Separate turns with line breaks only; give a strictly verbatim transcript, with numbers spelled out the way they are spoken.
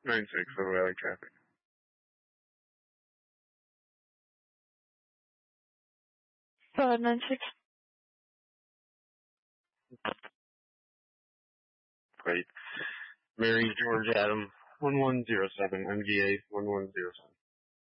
nine six for Valley traffic.
Five nine six.
Great. Mary George Adam one one zero seven M G A one one zero seven.